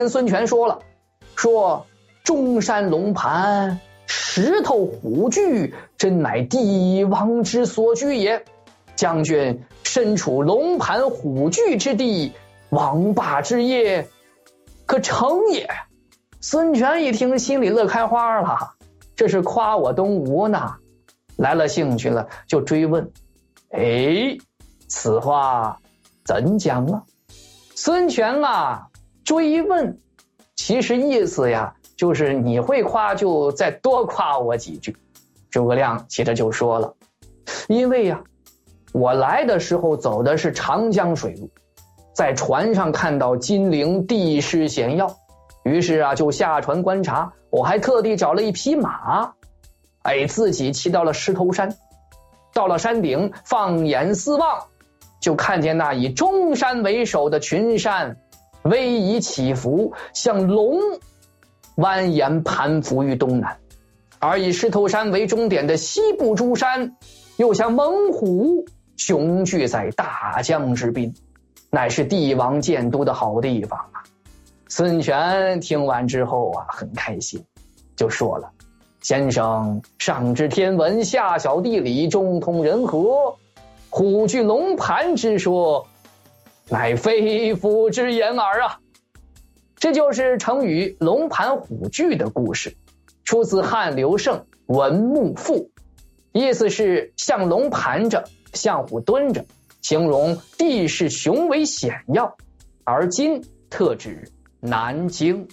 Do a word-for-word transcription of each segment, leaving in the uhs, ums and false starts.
孙权说了，说中山龙盘石头虎踞，真乃帝王之所居也。将军身处龙盘虎踞之地，王霸之业可成也。孙权一听，心里乐开花了，这是夸我东吴呢。来了兴趣了，就追问，哎，此话怎讲啊？孙权啊追问，其实意思呀就是你会夸就再多夸我几句。诸葛亮接着就说了，因为呀我来的时候走的是长江水路，在船上看到金陵地势险要，于是啊就下船观察，我还特地找了一匹马，哎，自己骑到了石头山。到了山顶，放眼四望，就看见那以中山为首的群山逶迤起伏，像龙蜿蜒盘伏于东南，而以石头山为终点的西部诸山又像猛虎雄踞在大江之滨，乃是帝王建都的好地方啊。孙权听完之后啊很开心，就说了，先生上知天文，下晓地理，中通人和，虎踞龙盘之说乃肺腑之言耳啊。这就是成语龙盘虎踞的故事，出自汉刘胜《文穆赋》，意思是像龙盘着，像虎蹲着，形容地势雄伟险要，而今特指南京。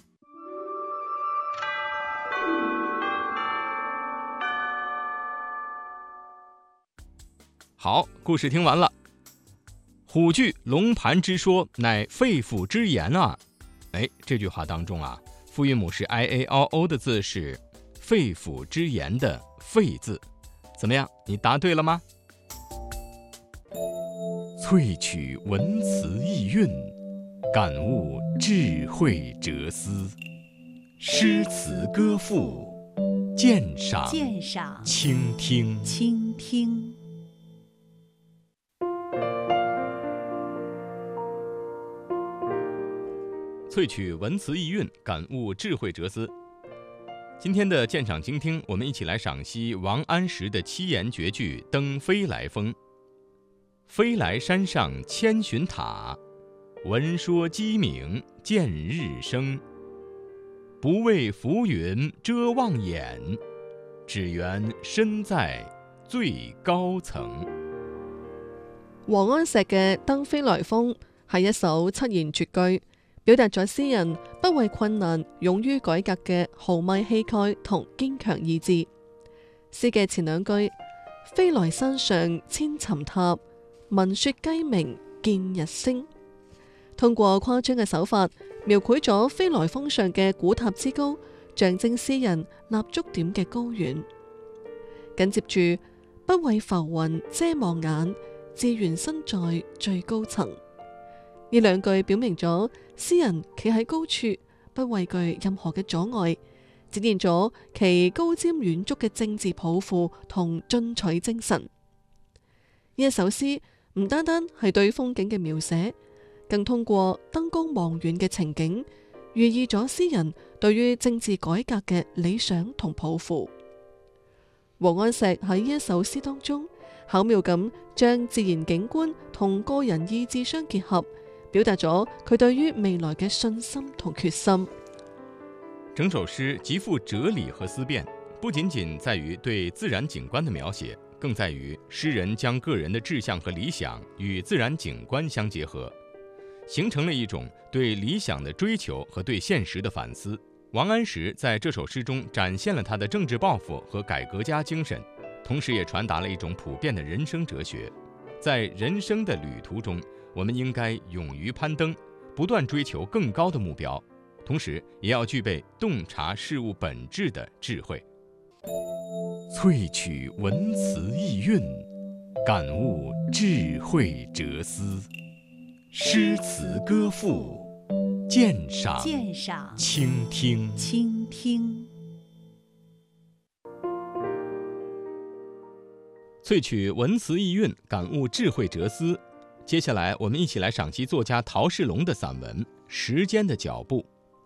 好，故事听完了。虎踞龙盘之说，乃肺腑之言啊。哎，这句话当中啊，复韵母是 i a o o 的字是肺腑之言的肺字，怎么样？你答对了吗？萃取文辞意蕴，感悟智慧哲思，诗词歌赋，鉴赏鉴赏倾听倾听。 萃取文辞意蕴，感悟智慧哲思。今天的鉴赏倾听，我们一起来赏析王安石的七言绝句《登飞来峰》。飞来山上千寻塔，闻说鸡鸣见日升。不为浮云遮望眼，只缘身在最高層。 王安石嘅《登飛來峰》係一首七言絕句，表達咗詩人不畏困難、勇於改革嘅豪邁氣概同堅強意志。詩嘅前兩句，飛來山上千尋塔，聞說雞鳴見日升，通過誇張嘅手法，描繪咗飛來峰上嘅古塔之高，象徵詩人立足點嘅高遠。緊接住，不畏浮雲遮望眼，自緣身在最高層。呢兩句表明咗詩人企喺高處，不畏懼任何嘅阻礙，展現咗其高瞻遠矚嘅政治抱負同進取精神。呢一首詩唔單單係對風景嘅描寫，更通過登高望遠嘅情景，寓意咗詩人對於政治改革嘅理想同抱負。王安石喺呢一首詩當中，巧妙咁將自然景觀同個人意志相結合，表達咗佢對於未來嘅信心同決心。 整首詩極富哲理和思辨，不僅僅在於對自然景觀的描寫，更在於詩人將個人的志向和理想與自然景觀相結合，形成了一種對理想的追求和對現實的反思。王安石在這首詩中展現了他的政治抱負和改革家精神，同時也傳達了一種普遍的人生哲學。在人生的旅途中，我們應該勇於攀登，不斷追求更高的目標，同時也要具備洞察事物本質的智慧。萃取文辭意蕴，感悟智慧哲思，詩詞歌賦，鑑賞鑑賞傾聽傾聽。 萃取文辭意蕴，感悟智慧哲思。接下來我們一起來賞析作家陶氏龍的散文《時間的腳步》。